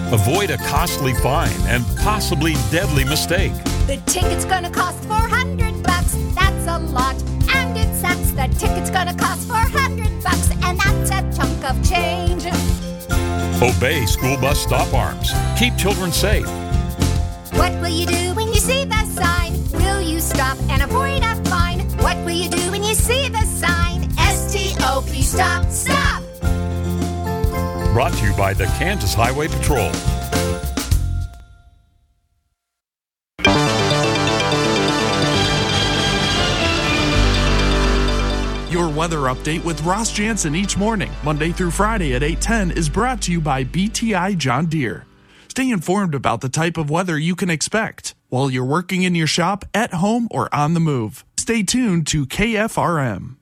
Avoid a costly fine and possibly deadly mistake. The ticket's gonna cost $400. That's a lot. And it sucks. The ticket's gonna cost $400. And that's a chunk of change. Obey school bus stop arms. Keep children safe. What will you do when you see the sign? Will you stop and avoid a fine? What will you do when you see the sign? S-T-O-P, stop, stop! Brought to you by the Kansas Highway Patrol. Your weather update with Ross Jansen each morning, Monday through Friday at 8:10, is brought to you by BTI John Deere. Stay informed about the type of weather you can expect while you're working in your shop, at home, or on the move. Stay tuned to KFRM.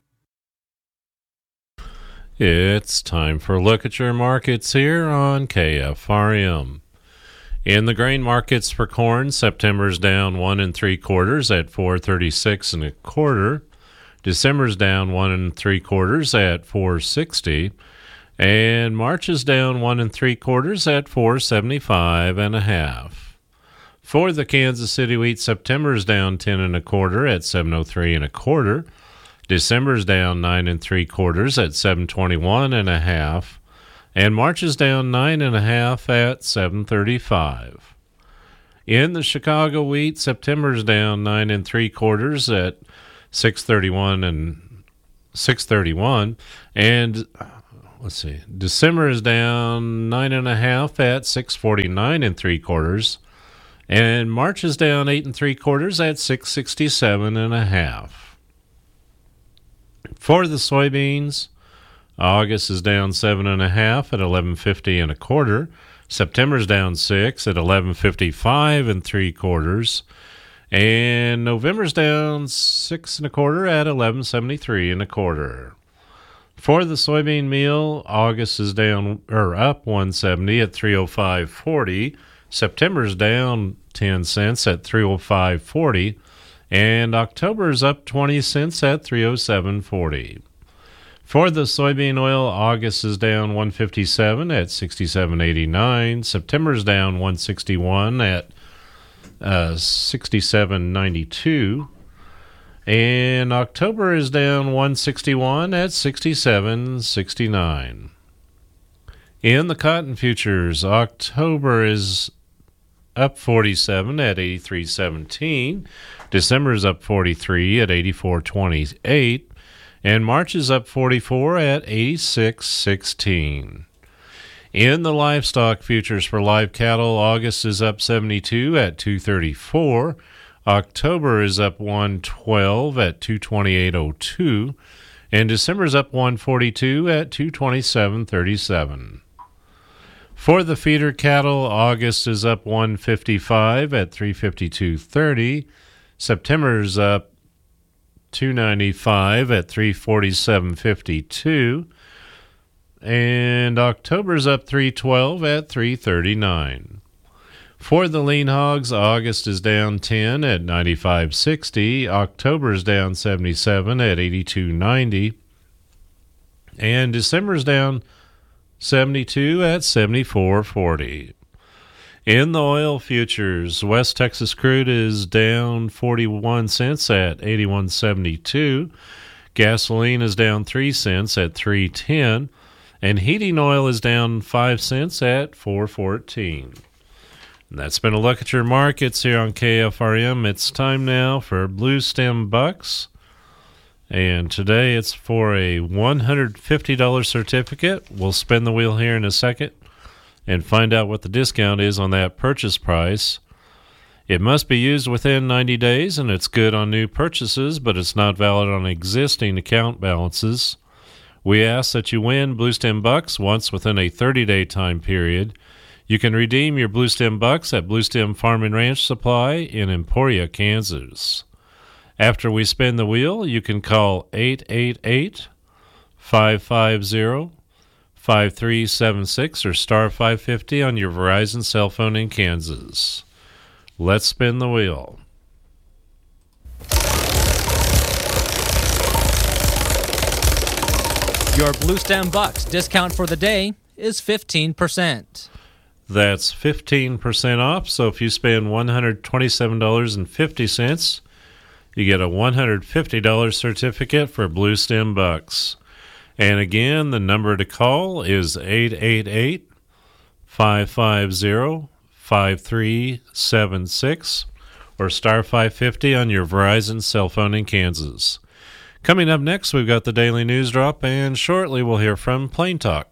It's time for a look at your markets here on KFRM. In the grain markets for corn, September's down 1 3/4 at 436 1/4. December's down 1 3/4 at 460, and March is down 1 3/4 at 475 1/2. For the Kansas City wheat, September's down 10 1/4 at 703 1/4. December's down 9 3/4 at 721 1/2, and March is down 9 1/2 at 735. In the Chicago wheat, September's down 9 3/4 at 631 and let's see, December is down 9 1/2 at 649 3/4, and March is down 8 3/4 at 667 1/2. For the soybeans, August is down 7 1/2 at 1150 1/4. September's down 6 at 1155 3/4. And November's down 6 1/4 at 1173 1/4. For the soybean meal, August is up 170 at 305.40. September's down 10 cents at 305.40, and October's up 20 cents at 307.40. For the soybean oil, August is down 157 at 67.89. September's down 161 at 67.92, and October is down 161 at 67.69. In the cotton futures, October is up 47 at 83.17. December is up 43 at 84.28, and March is up 44 at 86.16. In the livestock futures for live cattle, August is up 72 at 234. October is up 112 at 228.02. And December is up 142 at 227.37. For the feeder cattle, August is up 155 at 352.30. September is up 295 at 347.52. And October's up 312 at 339. For the lean hogs, August is down 10 at 95.60. October's down 77 at 82.90. And December's down 72 at 74.40. In the oil futures, West Texas crude is down 41 cents at 81.72. Gasoline is down 3 cents at 3.10. And heating oil is down 5 cents at 4.14. And that's been a look at your markets here on KFRM. It's time now for Blue Stem Bucks. And today it's for a $150 certificate. We'll spin the wheel here in a second and find out what the discount is on that purchase price. It must be used within 90 days, and it's good on new purchases, but it's not valid on existing account balances. We ask that you win Blue Stem Bucks once within a 30-day time period. You can redeem your Blue Stem Bucks at Blue Stem Farm and Ranch Supply in Emporia, Kansas. After we spin the wheel, you can call 888-550-5376 or star 550 on your Verizon cell phone in Kansas. Let's spin the wheel. Your Blue Stem Bucks discount for the day is 15%. That's 15% off. So if you spend $127.50, you get a $150 certificate for Blue Stem Bucks. And again, the number to call is 888-550-5376 or star 550 on your Verizon cell phone in Kansas. Coming up next, we've got the Daily News Drop, and shortly we'll hear from Plain Talk.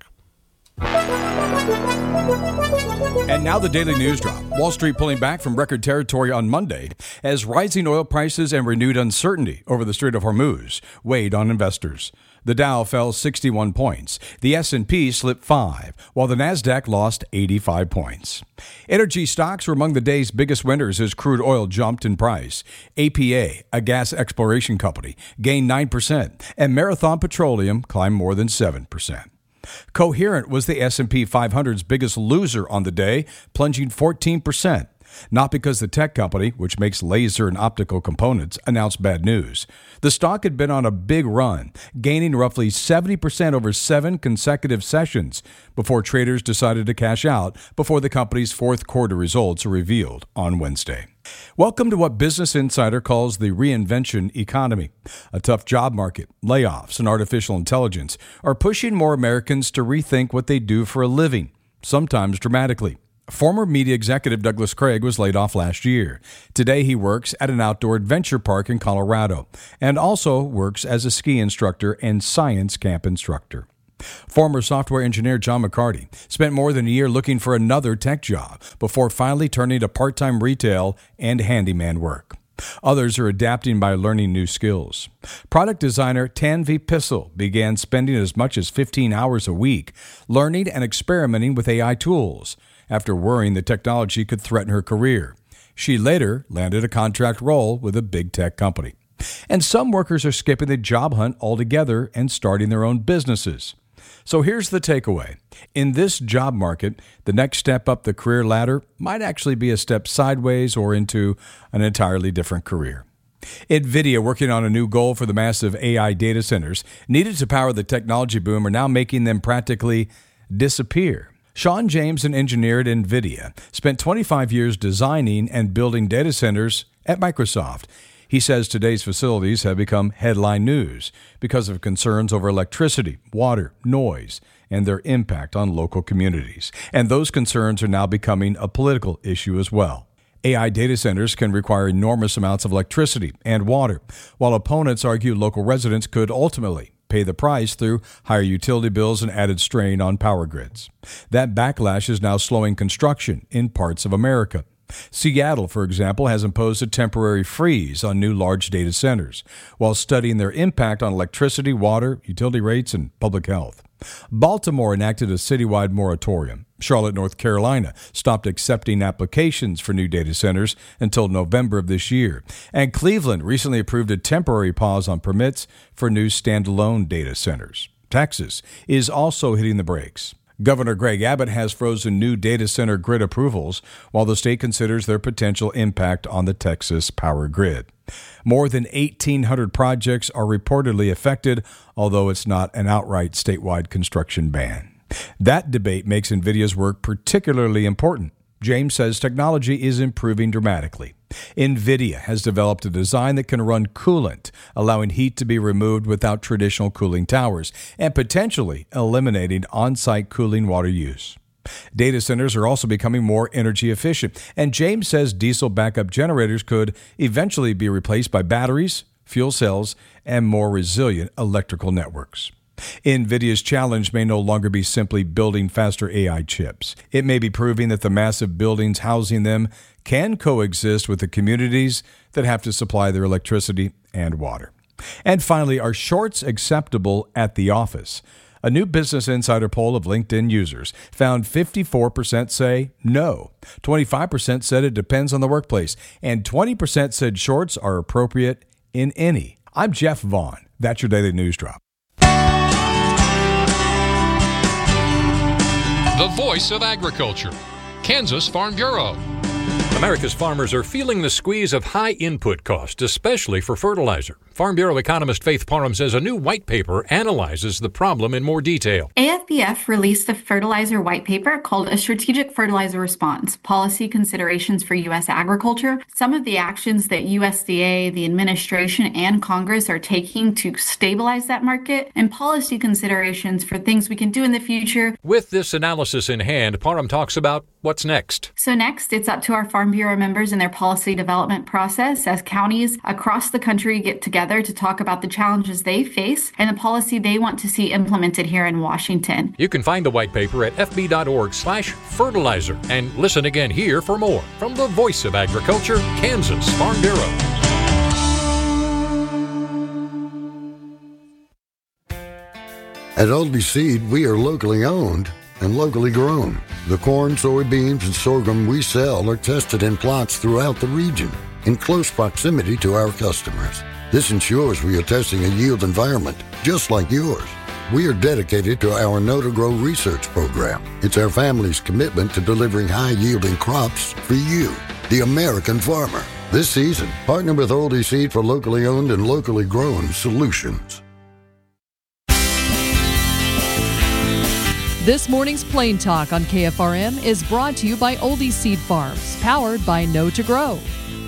And now the Daily News Drop. Wall Street pulling back from record territory on Monday as rising oil prices and renewed uncertainty over the Strait of Hormuz weighed on investors. The Dow fell 61 points. The S&P slipped 5, while the Nasdaq lost 85 points. Energy stocks were among the day's biggest winners as crude oil jumped in price. APA, a gas exploration company, gained 9%, and Marathon Petroleum climbed more than 7%. Coherent was the S&P 500's biggest loser on the day, plunging 14%. Not because the tech company, which makes laser and optical components, announced bad news. The stock had been on a big run, gaining roughly 70% over 7 consecutive sessions before traders decided to cash out before the company's fourth quarter results are revealed on Wednesday. Welcome to what Business Insider calls the reinvention economy. A tough job market, layoffs, and artificial intelligence are pushing more Americans to rethink what they do for a living, sometimes dramatically. Former media executive Douglas Craig was laid off last year. Today he works at an outdoor adventure park in Colorado and also works as a ski instructor and science camp instructor. Former software engineer John McCarty spent more than a year looking for another tech job before finally turning to part-time retail and handyman work. Others are adapting by learning new skills. Product designer Tanvi Pissel began spending as much as 15 hours a week learning and experimenting with AI tools after worrying the technology could threaten her career. She later landed a contract role with a big tech company. And some workers are skipping the job hunt altogether and starting their own businesses. So here's the takeaway. In this job market, the next step up the career ladder might actually be a step sideways or into an entirely different career. NVIDIA, working on a new goal for the massive AI data centers needed to power the technology boom, are now making them practically disappear. Sean James, an engineer at NVIDIA, spent 25 years designing and building data centers at Microsoft. He says today's facilities have become headline news because of concerns over electricity, water, noise, and their impact on local communities. And those concerns are now becoming a political issue as well. AI data centers can require enormous amounts of electricity and water, while opponents argue local residents could ultimately pay the price through higher utility bills and added strain on power grids. That backlash is now slowing construction in parts of America. Seattle, for example, has imposed a temporary freeze on new large data centers while studying their impact on electricity, water, utility rates, and public health. Baltimore enacted a citywide moratorium. Charlotte, North Carolina, stopped accepting applications for new data centers until November of this year. And Cleveland recently approved a temporary pause on permits for new standalone data centers. Texas is also hitting the brakes. Governor Greg Abbott has frozen new data center grid approvals while the state considers their potential impact on the Texas power grid. More than 1,800 projects are reportedly affected, although it's not an outright statewide construction ban. That debate makes NVIDIA's work particularly important. James says technology is improving dramatically. NVIDIA has developed a design that can run coolant, allowing heat to be removed without traditional cooling towers, and potentially eliminating on-site cooling water use. Data centers are also becoming more energy efficient, and James says diesel backup generators could eventually be replaced by batteries, fuel cells, and more resilient electrical networks. NVIDIA's challenge may no longer be simply building faster AI chips. It may be proving that the massive buildings housing them can coexist with the communities that have to supply their electricity and water. And finally, are shorts acceptable at the office? A new Business Insider poll of LinkedIn users found 54% say no, 25% said it depends on the workplace, and 20% said shorts are appropriate in any. I'm Jeff Vaughn. That's your Daily News Drop. The voice of agriculture, Kansas Farm Bureau. America's farmers are feeling the squeeze of high input costs, especially for fertilizer. Farm Bureau economist Faith Parham says a new white paper analyzes the problem in more detail. AFBF released a fertilizer white paper called A Strategic Fertilizer Response, Policy Considerations for U.S. Agriculture. Some of the actions that USDA, the administration, and Congress are taking to stabilize that market, and policy considerations for things we can do in the future. With this analysis in hand, Parham talks about what's next. So next, it's up to our Farm Bureau members and their policy development process as counties across the country get together to talk about the challenges they face and the policy they want to see implemented here in Washington. You can find the white paper at fb.org/fertilizer and listen again here for more from the Voice of Agriculture, Kansas Farm Bureau. At Oldie Seed, we are locally owned and locally grown. The corn, soybeans, and sorghum we sell are tested in plots throughout the region in close proximity to our customers. This ensures we are testing a yield environment just like yours. We are dedicated to our Know to Grow research program. It's our family's commitment to delivering high-yielding crops for you, the American farmer. This season, partner with Oldie Seed for locally owned and locally grown solutions. This morning's Plain Talk on KFRM is brought to you by Oldie Seed Farms, powered by Know to Grow.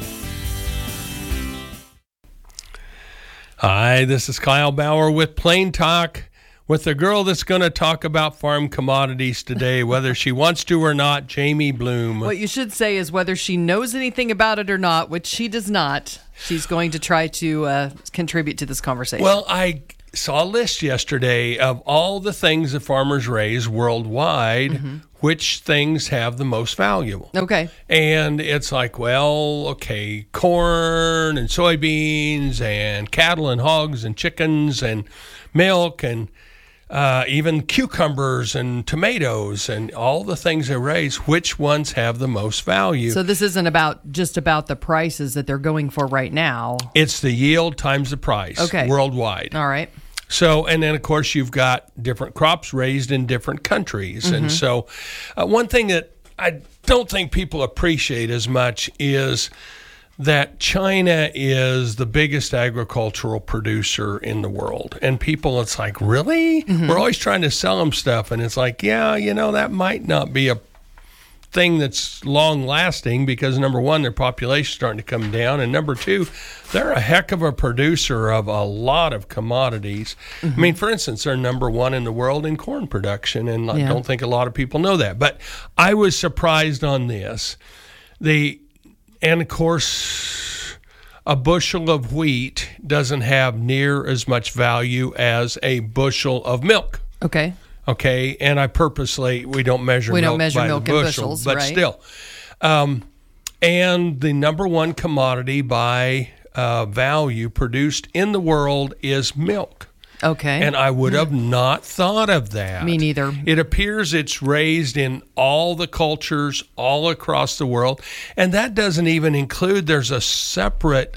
Hi, this is Kyle Bauer with Plain Talk, with the girl that's going to talk about farm commodities today, whether she wants to or not, Jamie Bloom. What you should say is whether she knows anything about it or not, which she does not. She's going to try to contribute to this conversation. Well, I saw a list yesterday of all the things that farmers raise worldwide, which things have the most value. Okay. And it's like, well, okay, corn and soybeans and cattle and hogs and chickens and milk and even cucumbers and tomatoes and all the things they raise, which ones have the most value? So this isn't just about the prices that they're going for right now. It's the yield times the price worldwide. All right. So, and then, of course, you've got different crops raised in different countries. And so one thing that I don't think people appreciate as much is that China is the biggest agricultural producer in the world. And people, it's like, really? We're always trying to sell them stuff. And it's like, yeah, that might not be a thing that's long lasting because, number one, their population's starting to come down. And number two, they're a heck of a producer of a lot of commodities. I mean, for instance, they're number one in the world in corn production. And I don't think a lot of people know that. But I was surprised on this. And of course, a bushel of wheat doesn't have near as much value as a bushel of milk. Okay. Okay, and we don't measure milk in bushels, but still. And the number one commodity by value produced in the world is milk. Okay. And I would have not thought of that. Me neither. It appears it's raised in all the cultures all across the world. And that doesn't even include, there's a separate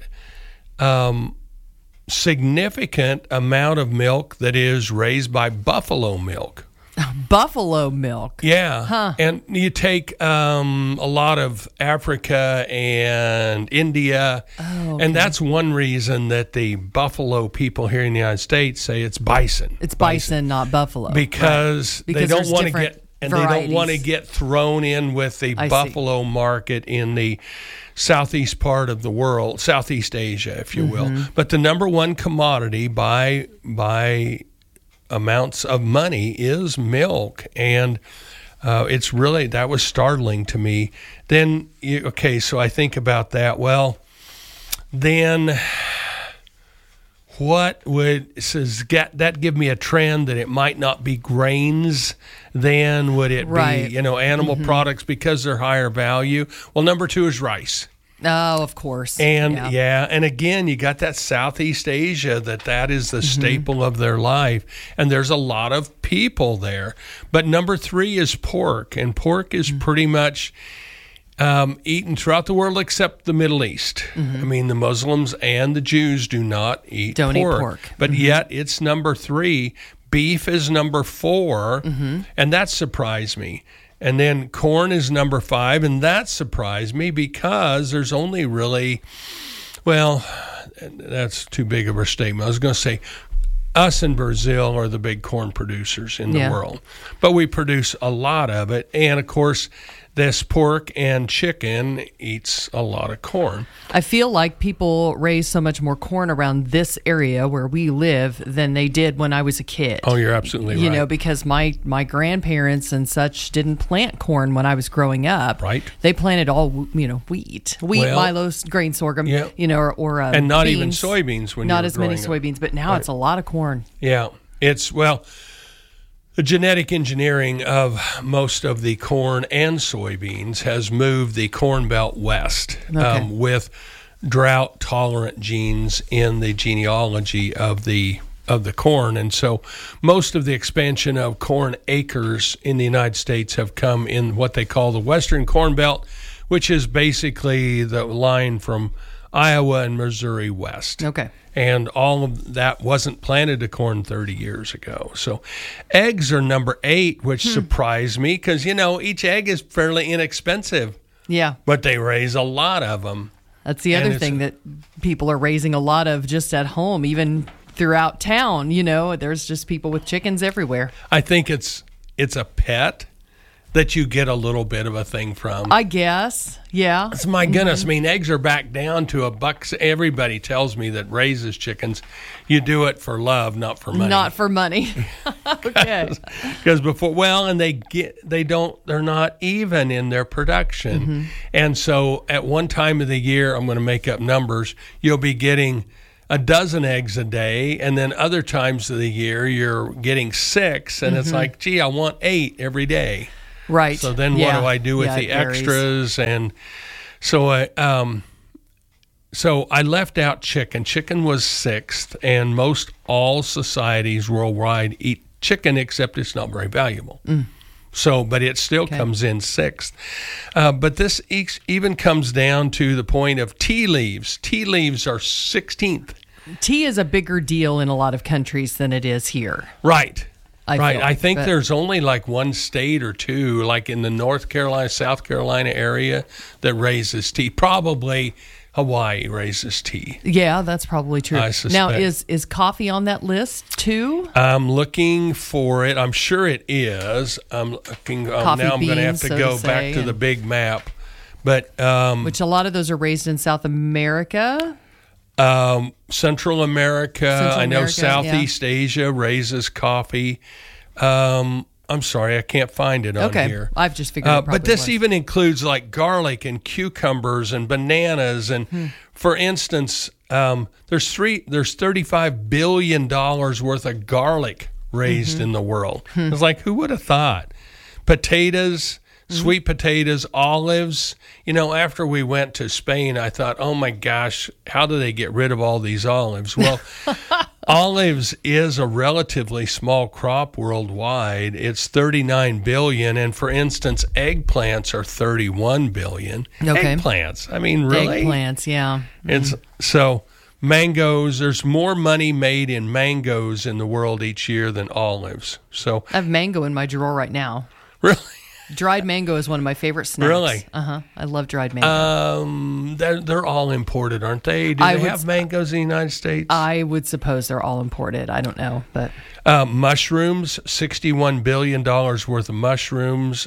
significant amount of milk that is raised by buffalo milk. Buffalo milk? Yeah. Huh. And you take a lot of Africa and India, and that's one reason that the buffalo people here in the United States say it's bison. It's bison, not buffalo. Because they don't want to get... And varieties. They don't want to get thrown in with the buffalo market in the southeast part of the world, Southeast Asia, if you will. But the number one commodity by amounts of money is milk. And it's really, that was startling to me. Then, so I think about that. Well, then what does that give me a trend that it might not be grains? Then would it be, animal products because they're higher value? Well, number two is rice. Oh, of course. And and again, you got that Southeast Asia that is the staple of their life. And there's a lot of people there. But number three is pork. And pork is pretty much eaten throughout the world except the Middle East. I mean, the Muslims and the Jews do not eat pork. But yet it's number three. Beef is number four. And that surprised me. And then corn is number 5, and that surprised me because there's only really, well, that's too big of a statement. I was going to say us and Brazil are the big corn producers in the world, but we produce a lot of it. And of course, this pork and chicken eats a lot of corn. I feel like people raise so much more corn around this area where we live than they did when I was a kid. Oh, you're absolutely right. You know, because my grandparents and such didn't plant corn when I was growing up. Right. They planted all, wheat, milo, grain sorghum, or and not beans. even soybeans when not you were as many growing up. soybeans, but now it's a lot of corn. Yeah, the genetic engineering of most of the corn and soybeans has moved the Corn Belt west with drought-tolerant genes in the genealogy of the corn. And so most of the expansion of corn acres in the United States have come in what they call the Western Corn Belt, which is basically the line from Iowa and Missouri west. Okay. And all of that wasn't planted to corn 30 years ago. So eggs are number 8, which surprised me because, each egg is fairly inexpensive. Yeah. But they raise a lot of them. That's the other thing that people are raising a lot of just at home, even throughout town. There's just people with chickens everywhere. I think it's a pet that you get a little bit of a thing from. I guess, yeah. It's my goodness. I mean, eggs are back down to $1. Everybody tells me that raises chickens, you do it for love, not for money. Not for money. Okay. Because they're not even in their production. And so at one time of the year, I'm going to make up numbers, you'll be getting a dozen eggs a day, and then other times of the year, you're getting 6, and it's like, gee, I want 8 every day. Right. So then what do I do with the extras? And so I left out chicken. Chicken was 6th, and most all societies worldwide eat chicken, except it's not very valuable. So, but it still comes in 6th. But this even comes down to the point of tea leaves. Tea leaves are 16th. Tea is a bigger deal in a lot of countries than it is here. Right. I think but there's only like one state or two, like in the North Carolina, South Carolina area, that raises tea. Probably Hawaii raises tea. Yeah, that's probably true. I suspect. Now, is coffee on that list too? I'm looking for it. I'm sure it is. I'm looking. Now I'm going to have to go back to the big map. But which a lot of those are raised in South America. Central America, I know Southeast Asia raises coffee. I'm sorry, I can't find it on here. I've just figured it probably but this was. even includes like garlic and cucumbers and bananas. And for instance, there's $35 billion worth of garlic raised in the world. It's like, who would have thought? Potatoes, sweet potatoes, olives. After we went to Spain, I thought, oh my gosh, how do they get rid of all these olives? Well, olives is a relatively small crop worldwide. It's 39 billion. And for instance, eggplants are 31 billion. Okay. Eggplants. I mean, really? Eggplants, yeah. It's so mangoes, there's more money made in mangoes in the world each year than olives. So I have mango in my drawer right now. Really? Dried mango is one of my favorite snacks. Really? I love dried mango. They're all imported, aren't they? Do they have mangoes in the United States? I would suppose they're all imported. I don't know, but mushrooms, $61 billion worth of mushrooms.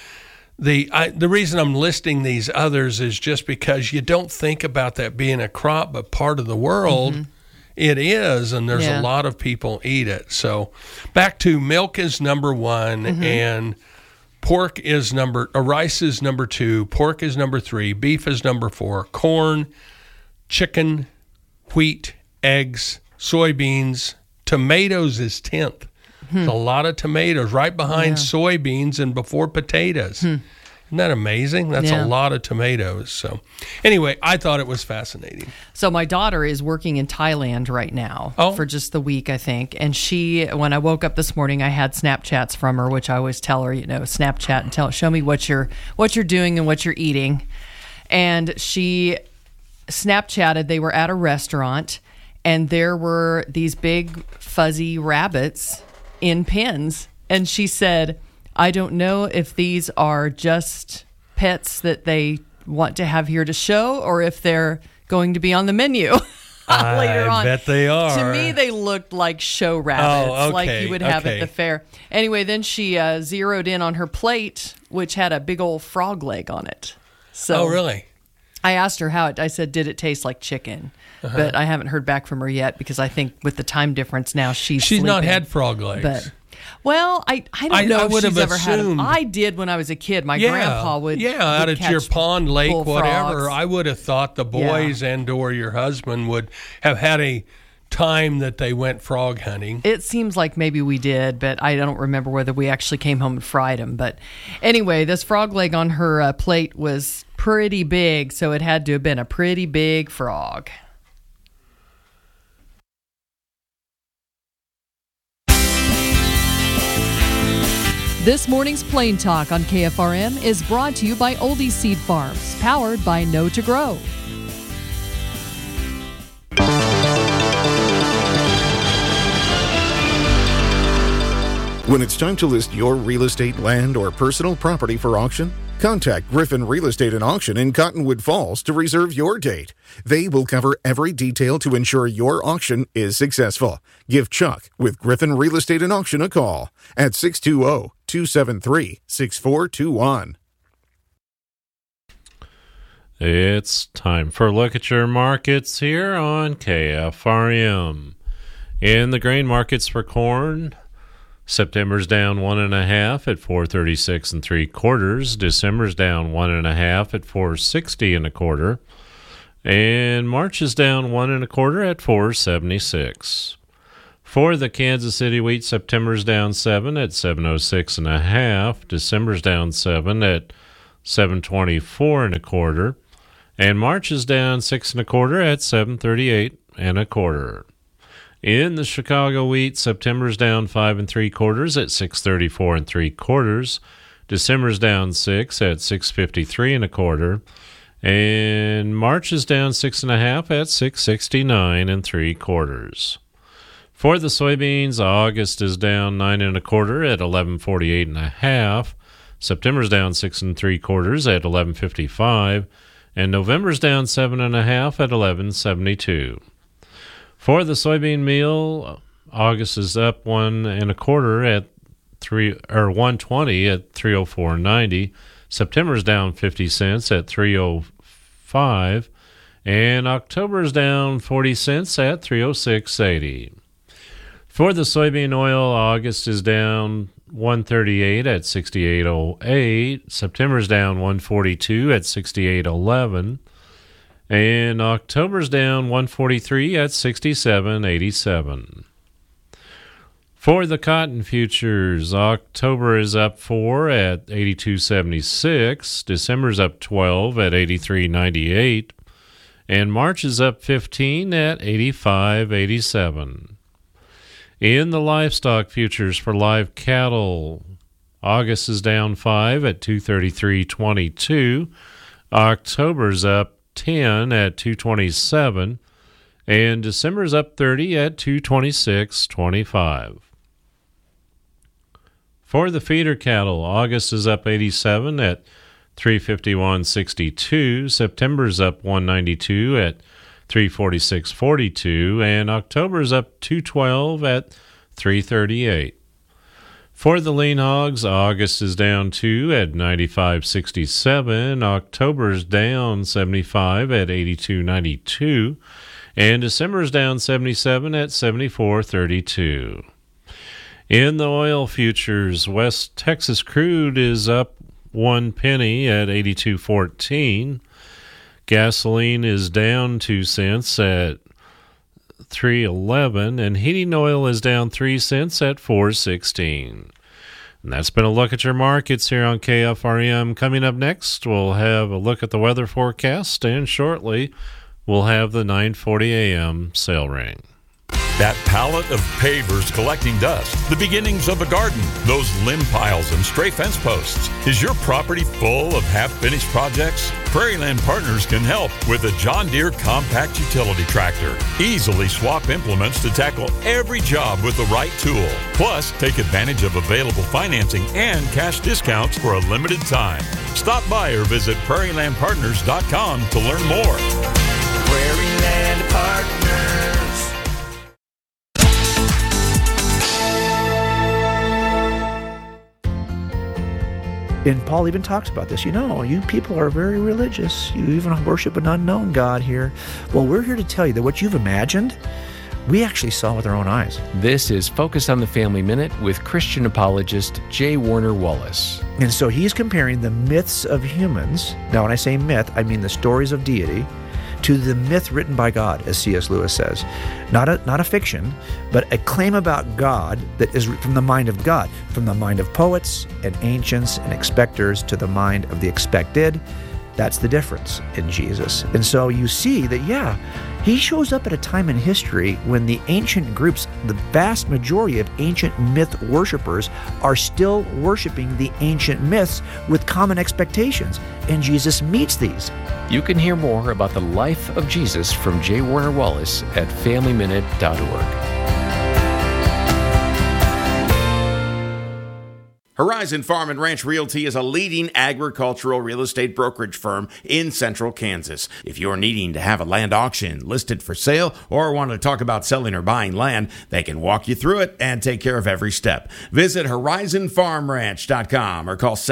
The reason I'm listing these others is just because you don't think about that being a crop, but part of the world. It is, and there's a lot of people eat it. So back to milk is number 1, and pork is rice is number 2, pork is number 3, beef is number 4, corn, chicken, wheat, eggs, soybeans, tomatoes is 10th. There's a lot of tomatoes right behind soybeans and before potatoes. Isn't that amazing? That's a lot of tomatoes. So anyway, I thought it was fascinating. So my daughter is working in Thailand right now for just the week, I think. And when I woke up this morning, I had Snapchats from her, which I always tell her, Snapchat and show me what you're doing and what you're eating. And she Snapchatted, they were at a restaurant and there were these big fuzzy rabbits in pens. And she said, I don't know if these are just pets that they want to have here to show or if they're going to be on the menu later on. I bet they are. To me, they looked like show rabbits, like you would have at the fair. Anyway, then she zeroed in on her plate, which had a big old frog leg on it. So really? I asked her I said, did it taste like chicken? But I haven't heard back from her yet because I think with the time difference now she's sleeping. Not had frog legs. But, well, I don't know if she's ever had them. I did when I was a kid. My grandpa would out at your pond, lake, whatever. Frogs. I would have thought the boys and or your husband would have had a time that they went frog hunting. It seems like maybe we did, but I don't remember whether we actually came home and fried them. But anyway, this frog leg on her plate was pretty big, so it had to have been a pretty big frog. This morning's Plain Talk on KFRM is brought to you by Oldie Seed Farms, powered by Know to Grow. When it's time to list your real estate, land, or personal property for auction, contact Griffin Real Estate and Auction in Cottonwood Falls to reserve your date. They will cover every detail to ensure your auction is successful. Give Chuck with Griffin Real Estate and Auction a call at 620-273-6421. It's time for a look at your markets here on KFRM. In the grain markets for corn, September's down 1.5 at 436 3/4. December's down 1.5 at 460 1/4, and March is down 1 1/4 at 476. For the Kansas City wheat, September's down 7 at 706 1/2. December's down 7 at 724 1/4, and March is down 6 1/4 at 738 1/4. In the Chicago wheat, September's down 5 3/4 at 634 3/4. December's down 6 at 653 1/4, and March is down 6 1/2 at 669 3/4. For the soybeans, August is down 9 1/4 at 1148 1/2. September's down 6 3/4 at 1155, and November's down 7 1/2 at 1172. For the soybean meal, August is up 1 1/4 at 120 at 304.90. September's down 50 cents at 305, and October is down 40 cents at 306.80. For the soybean oil, August is down 138 at 68.08. September's down 142 at 68.11. And October's down 143 at 67.87. For the cotton futures, October is up 4 at 82.76. December's up 12 at 83.98. And March is up 15 at 85.87. In the livestock futures for live cattle, August is down 5 at 233.22. October's up 10 at 227, and December's up 30 at 226.25. For the feeder cattle, August is up 87 at 351.62, September's up 192 at 346.42, and October's up 212 at 338. For the lean hogs, August is down 2 at 95.67, October's down 75 at 82.92, and December's down 77 at 74.32. In the oil futures, West Texas crude is up 1 penny at 82.14. Gasoline is down 2 cents at $3.11, and heating oil is down 3 cents at $4.16. And that's been a look at your markets here on KFRM. Coming up next, we'll have a look at the weather forecast, and shortly we'll have the 9:40 a.m. sale ring. That pallet of pavers collecting dust, the beginnings of a garden, those limb piles and stray fence posts. Is your property full of half-finished projects? Prairieland Partners can help with a John Deere compact utility tractor. Easily swap implements to tackle every job with the right tool. Plus, take advantage of available financing and cash discounts for a limited time. Stop by or visit prairielandpartners.com to learn more. Prairieland Partners. And Paul even talks about this. You people are very religious. You even worship an unknown God here. Well, we're here to tell you that what you've imagined, we actually saw with our own eyes. This is Focus on the Family Minute with Christian apologist J. Warner Wallace. And so he's comparing the myths of humans. Now, when I say myth, I mean the stories of deity, to the myth written by God, as C.S. Lewis says. Not a fiction, but a claim about God that is from the mind of God, from the mind of poets and ancients and expectors to the mind of the expected. That's the difference in Jesus. And so you see that, he shows up at a time in history when the ancient groups, the vast majority of ancient myth worshipers, are still worshiping the ancient myths with common expectations. And Jesus meets these. You can hear more about the life of Jesus from J. Warner Wallace at FamilyMinute.org. Horizon Farm and Ranch Realty is a leading agricultural real estate brokerage firm in central Kansas. If you're needing to have a land auction listed for sale or want to talk about selling or buying land, they can walk you through it and take care of every step. Visit horizonfarmranch.com or call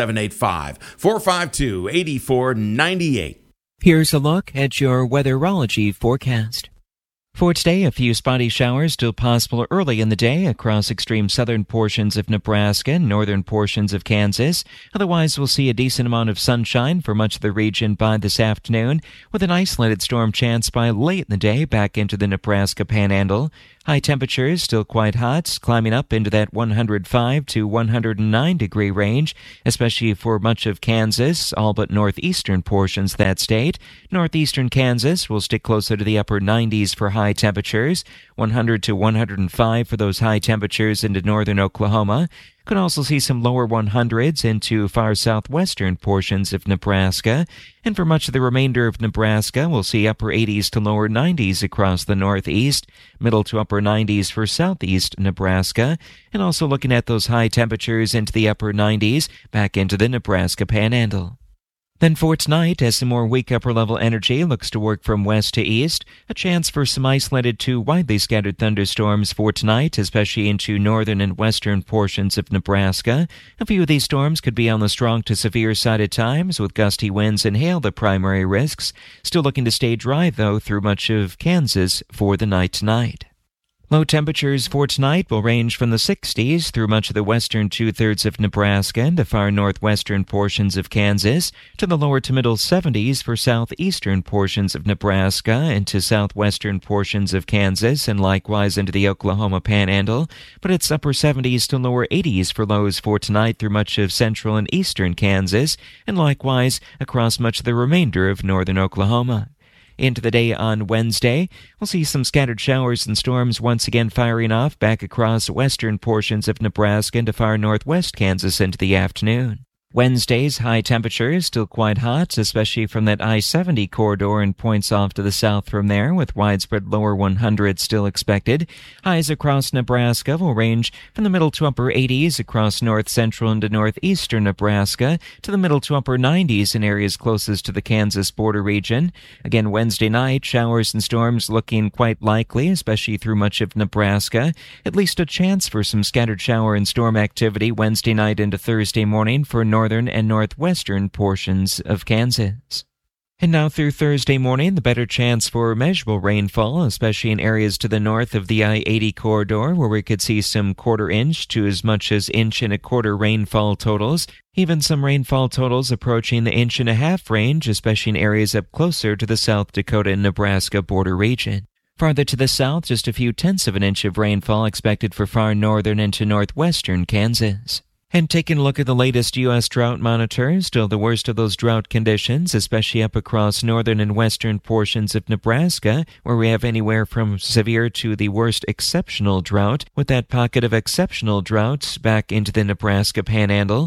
785-452-8498. Here's a look at your weatherology forecast. For today, a few spotty showers still possible early in the day across extreme southern portions of Nebraska and northern portions of Kansas. Otherwise, we'll see a decent amount of sunshine for much of the region by this afternoon, with an isolated storm chance by late in the day back into the Nebraska Panhandle. High temperatures still quite hot, climbing up into that 105 to 109 degree range, especially for much of Kansas, all but northeastern portions of that state. Northeastern Kansas will stick closer to the upper 90s for high temperatures, 100 to 105 for those high temperatures into northern Oklahoma. Could also see some lower 100s into far southwestern portions of Nebraska. And for much of the remainder of Nebraska, we'll see upper 80s to lower 90s across the northeast, middle to upper 90s for southeast Nebraska, and also looking at those high temperatures into the upper 90s back into the Nebraska Panhandle. Then for tonight, as some more weak upper-level energy looks to work from west to east, a chance for some isolated to widely scattered thunderstorms for tonight, especially into northern and western portions of Nebraska. A few of these storms could be on the strong to severe side at times, with gusty winds and hail the primary risks. Still looking to stay dry, though, through much of Kansas for the night tonight. Low temperatures for tonight will range from the 60s through much of the western two-thirds of Nebraska and the far northwestern portions of Kansas, to the lower to middle 70s for southeastern portions of Nebraska and to southwestern portions of Kansas, and likewise into the Oklahoma Panhandle, but it's upper 70s to lower 80s for lows for tonight through much of central and eastern Kansas, and likewise across much of the remainder of northern Oklahoma. Into the day on Wednesday, we'll see some scattered showers and storms once again firing off back across western portions of Nebraska into far northwest Kansas into the afternoon. Wednesday's high temperatures still quite hot, especially from that I-70 corridor and points off to the south from there, with widespread lower 100s still expected. Highs across Nebraska will range from the middle to upper 80s across north central into northeastern Nebraska, to the middle to upper 90s in areas closest to the Kansas border region. Again, Wednesday night, showers and storms looking quite likely, especially through much of Nebraska. At least a chance for some scattered shower and storm activity Wednesday night into Thursday morning for northern and northwestern portions of Kansas. And now through Thursday morning, the better chance for measurable rainfall, especially in areas to the north of the I-80 corridor, where we could see some quarter-inch to as much as inch and a quarter rainfall totals. Even some rainfall totals approaching the inch-and-a-half range, especially in areas up closer to the South Dakota and Nebraska border region. Farther to the south, just a few tenths of an inch of rainfall expected for far northern into northwestern Kansas. And taking a look at the latest U.S. drought monitor, still the worst of those drought conditions, especially up across northern and western portions of Nebraska, where we have anywhere from severe to the worst exceptional drought, with that pocket of exceptional drought back into the Nebraska Panhandle.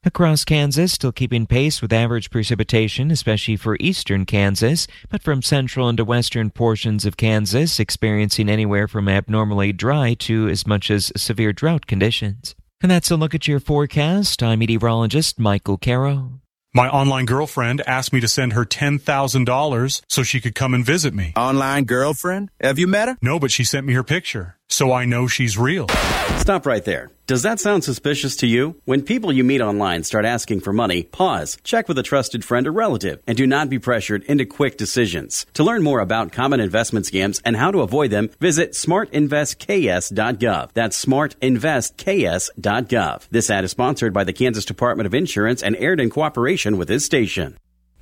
Across Kansas, still keeping pace with average precipitation, especially for eastern Kansas, but from central into western portions of Kansas, experiencing anywhere from abnormally dry to as much as severe drought conditions. And that's a look at your forecast. I'm meteorologist Michael Caro. My online girlfriend asked me to send her $10,000 so she could come and visit me. Online girlfriend? Have you met her? No, but she sent me her picture, so I know she's real. Stop right there. Does that sound suspicious to you? When people you meet online start asking for money, pause, check with a trusted friend or relative, and do not be pressured into quick decisions. To learn more about common investment scams and how to avoid them, visit smartinvestks.gov. That's smartinvestks.gov. This ad is sponsored by the Kansas Department of Insurance and aired in cooperation with this station.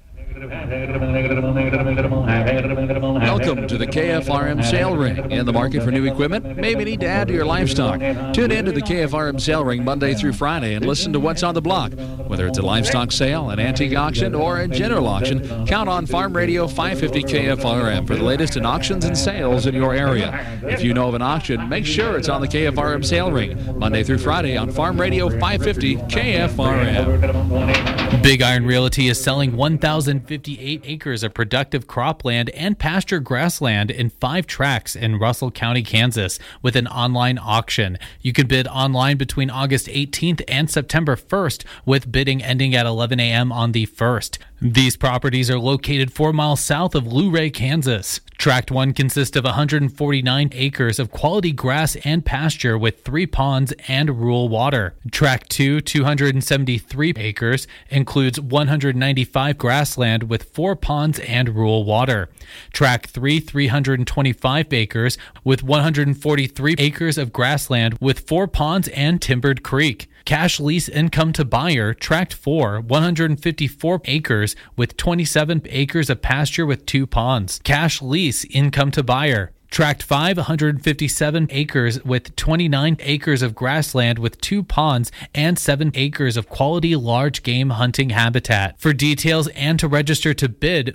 Welcome to the KFRM Sale Ring. In the market for new equipment? Maybe need to add to your livestock. Tune in to the KFRM Sale Ring Monday through Friday and listen to what's on the block. Whether it's a livestock sale, an antique auction, or a general auction, count on Farm Radio 550 KFRM for the latest in auctions and sales in your area. If you know of an auction, make sure it's on the KFRM Sale Ring Monday through Friday on Farm Radio 550 KFRM. Big Iron Realty is selling 1,058 acres of productive cropland and pasture grassland in 5 tracts in Russell County, Kansas, with an online auction. You can bid online between August 18th and September 1st, with bidding ending at 11 a.m. on the 1st. These properties are located 4 miles south of Luray, Kansas. Tract 1 consists of 149 acres of quality grass and pasture with 3 ponds and rural water. Tract 2, 273 acres, includes 195 grassland with 4 ponds and rural water. Tract 3, 325 acres with 143 acres of grassland with 4 ponds and timbered creek. Cash lease income to buyer, Tract 4, 154 acres with 27 acres of pasture with 2 ponds. Cash lease income to buyer. Tract 5, 157 acres with 29 acres of grassland with 2 ponds and 7 acres of quality large game hunting habitat. For details and to register to bid,